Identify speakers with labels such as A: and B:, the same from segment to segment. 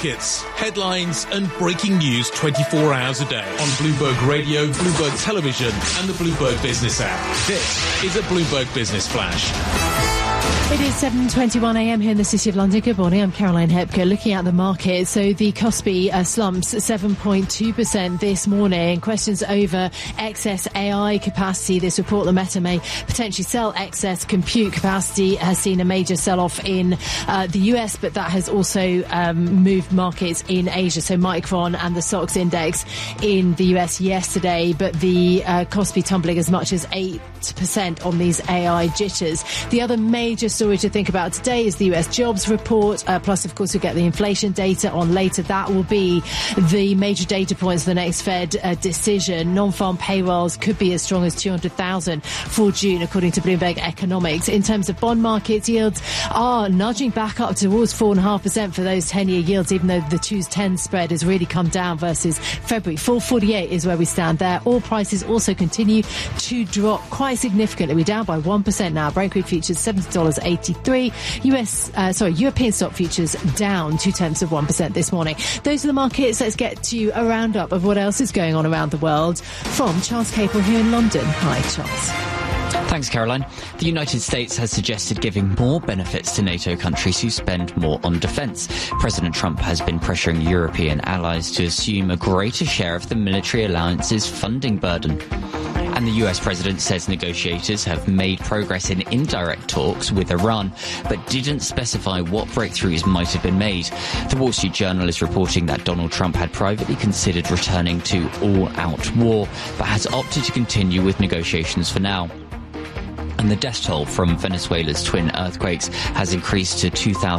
A: markets, headlines and breaking news 24 hours a day on Bloomberg Radio, Bloomberg Television and the Bloomberg Business app. This is a Bloomberg Business Flash.
B: It is 7:21am here in the City of London. Good morning, I'm Caroline Hepker. Looking at the market, so the Kospi slumps 7.2% this morning. Questions over excess AI capacity. This report that Meta may potentially sell excess compute capacity has seen a major sell-off in the US, but that has also moved markets in Asia. So Micron and the SOX index in the US yesterday, but the Kospi tumbling as much as 8% on these AI jitters. The other major story to think about today is the US jobs report, plus of course we get the inflation data on later. That will be the major data points for the next Fed decision. Non-farm payrolls could be as strong as 200,000 for June, according to Bloomberg Economics. In terms of bond markets, yields are nudging back up towards 4.5% for those 10-year yields, even though the 2-10 spread has really come down versus February. 4.48 is where we stand there. Oil prices also continue to drop quite significantly. We're down by 1% now. Brent crude futures $70.83. European stock futures down 0.2% this morning. Those are the markets. Let's get to a roundup of what else is going on around the world from Charles Capel here in London. Hi, Charles.
C: Thanks, Caroline. The United States has suggested giving more benefits to NATO countries who spend more on defence. President Trump has been pressuring European allies to assume a greater share of the military alliance's funding burden. And the US president says negotiators have made progress in indirect talks with Iran, but didn't specify what breakthroughs might have been made. The Wall Street Journal is reporting that Donald Trump had privately considered returning to all-out war, but has opted to continue with negotiations for now. And the death toll from Venezuela's twin earthquakes has increased to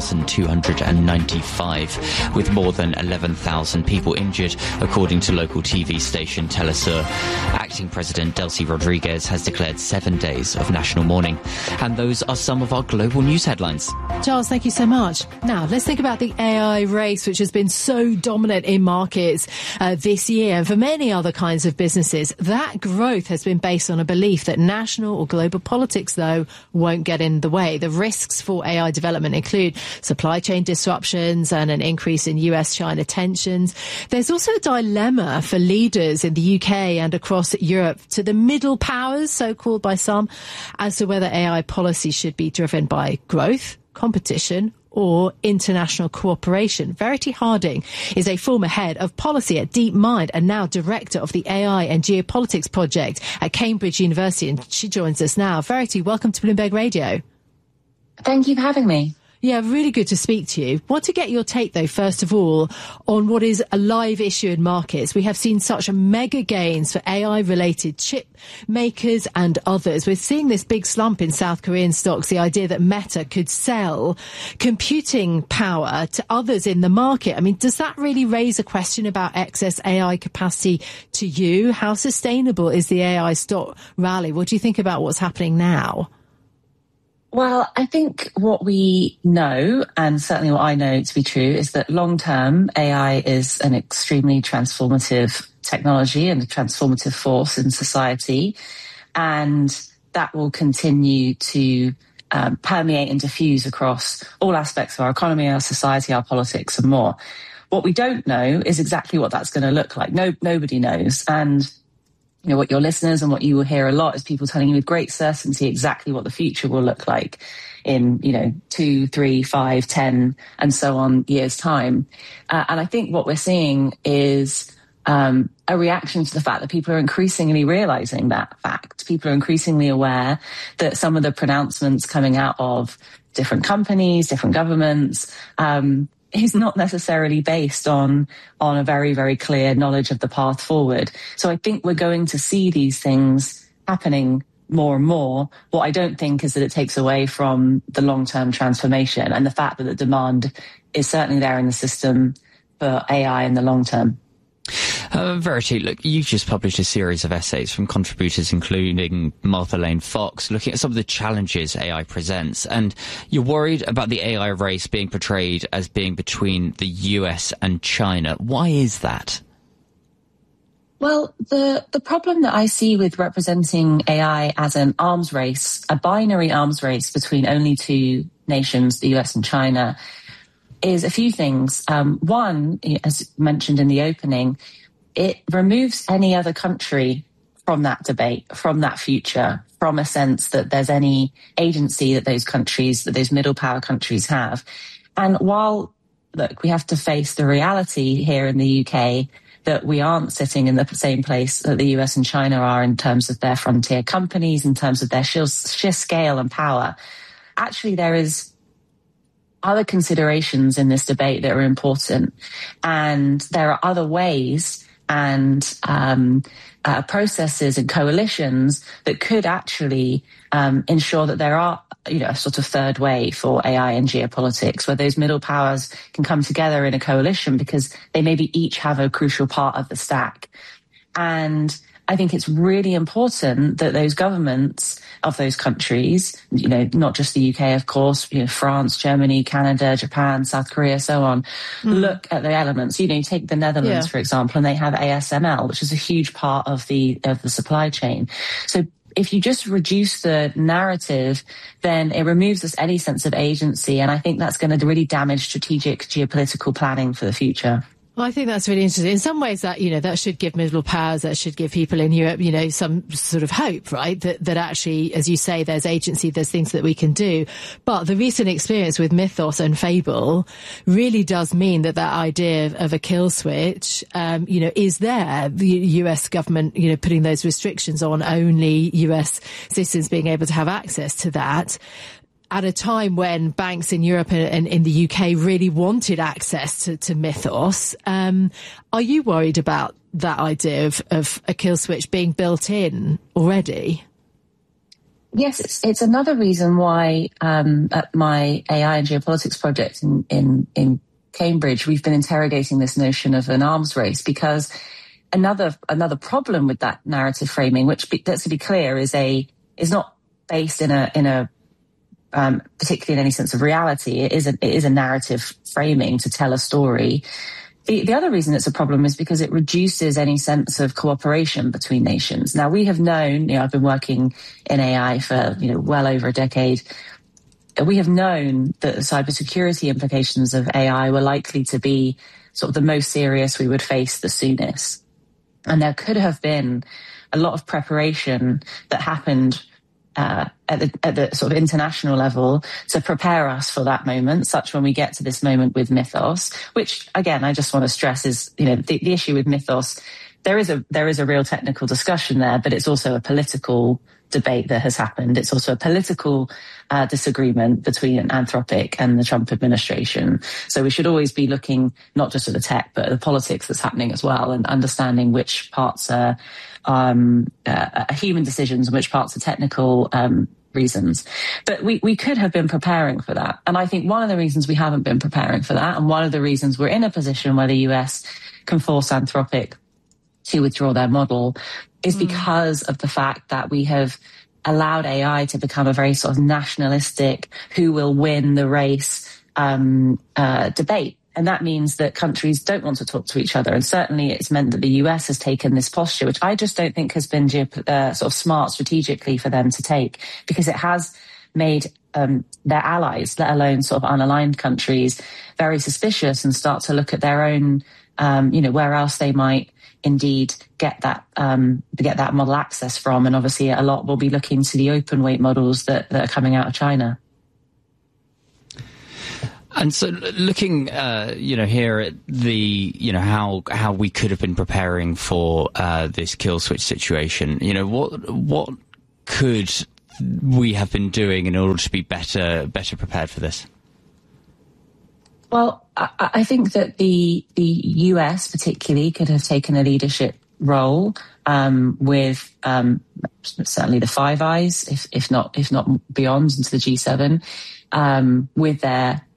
C: 2,295, with more than 11,000 people injured, according to local TV station Telesur. Acting President Delcy Rodriguez has declared 7 days of national mourning. And those are some of our global news headlines.
B: Charles, thank you so much. Now, let's think about the AI race, which has been so dominant in markets this year. And for many other kinds of businesses, that growth has been based on a belief that national or global politics, though, won't get in the way. The risks for AI development include supply chain disruptions and an increase in US-China tensions. There's also a dilemma for leaders in the UK and across Europe to the middle powers, so-called by some, as to whether AI policy should be driven by growth, competition, or international cooperation. Verity Harding is a former head of policy at DeepMind and now director of the AI and Geopolitics Project at Cambridge University, and she joins us now. Verity, welcome to Bloomberg Radio.
D: Thank you for having me.
B: Yeah, really good to speak to you. Want to get your take, though, first of all, on what is a live issue in markets. We have seen such mega gains for AI-related chip makers and others. We're seeing this big slump in South Korean stocks, the idea that Meta could sell computing power to others in the market. I mean, does that really raise a question about excess AI capacity to you? How sustainable is the AI stock rally? What do you think about what's happening now?
D: Well, I think what we know, and certainly what I know to be true, is that long-term AI is an extremely transformative technology and a transformative force in society, and that will continue to permeate and diffuse across all aspects of our economy, our society, our politics, and more. What we don't know is exactly what that's going to look like. Nobody knows. And you know, what your listeners and what you will hear a lot is people telling you with great certainty exactly what the future will look like in, 2, 3, 5, 10, and so on years' time. And I think what we're seeing is a reaction to the fact that people are increasingly realizing that fact. People are increasingly aware that some of the pronouncements coming out of different companies, different governments, is not necessarily based on a very, very clear knowledge of the path forward. So I think we're going to see these things happening more and more. What I don't think is that it takes away from the long-term transformation and the fact that the demand is certainly there in the system for AI in the long term.
C: Verity, look, you've just published a series of essays from contributors including Martha Lane Fox, looking at some of the challenges AI presents, and you're worried about the AI race being portrayed as being between the US and China. Why is that?
D: Well, the problem that I see with representing AI as an arms race, a binary arms race between only two nations, the US and China, is a few things. One, as mentioned in the opening, it removes any other country from that debate, from that future, from a sense that there's any agency that those countries, that those middle power countries have. And while, look, we have to face the reality here in the UK that we aren't sitting in the same place that the US and China are in terms of their frontier companies, in terms of their sheer scale and power. Actually, there is other considerations in this debate that are important. And there are other ways and processes and coalitions that could actually ensure that there are, a sort of third way for AI and geopolitics, where those middle powers can come together in a coalition because they maybe each have a crucial part of the stack. And I think it's really important that those governments of those countries, not just the UK, of course, France, Germany, Canada, Japan, South Korea, so on, look at the elements. Take the Netherlands, for example, and they have ASML, which is a huge part of the supply chain. So if you just reduce the narrative, then it removes us any sense of agency. And I think that's going to really damage strategic geopolitical planning for the future.
B: Well, I think that's really interesting. In some ways that, that should give middle powers, that should give people in Europe, some sort of hope, right? That actually, as you say, there's agency, there's things that we can do. But the recent experience with Mythos and Fable really does mean that idea of a kill switch, is there. The US government, putting those restrictions on only US citizens being able to have access to that, at a time when banks in Europe and in the UK really wanted access to Mythos. Are you worried about that idea of a kill switch being built in already?
D: Yes, it's another reason why at my AI and geopolitics project in Cambridge, we've been interrogating this notion of an arms race, because another problem with that narrative framing, which, let's be clear, is not based in a particularly in any sense of reality. It is a narrative framing to tell a story. The other reason it's a problem is because it reduces any sense of cooperation between nations. Now, we have known, I've been working in AI for, well over a decade. We have known that the cybersecurity implications of AI were likely to be sort of the most serious we would face the soonest. And there could have been a lot of preparation that happened at the sort of international level to prepare us for that moment, such when we get to this moment with Mythos, which again, I just want to stress is, the issue with Mythos, there is a real technical discussion there, but it's also a political debate that has happened. It's also a political disagreement between Anthropic and the Trump administration. So we should always be looking not just at the tech, but at the politics that's happening as well, and understanding which parts are human decisions and which parts are technical reasons. But we could have been preparing for that. And I think one of the reasons we haven't been preparing for that, and one of the reasons we're in a position where the US can force Anthropic to withdraw their model, is because of the fact that we have allowed AI to become a very sort of nationalistic, who will win the race debate. And that means that countries don't want to talk to each other. And certainly it's meant that the US has taken this posture, which I just don't think has been sort of smart strategically for them to take, because it has made their allies, let alone sort of unaligned countries, very suspicious and start to look at their own, where else they might indeed get that model access from. And obviously a lot will be looking to the open weight models that are coming out of China.
C: And so looking, here at the, how we could have been preparing for this kill switch situation, what could we have been doing in order to be better prepared for this?
D: Well, I think that the US particularly could have taken a leadership role with certainly the Five Eyes, if not beyond, into the G7, with their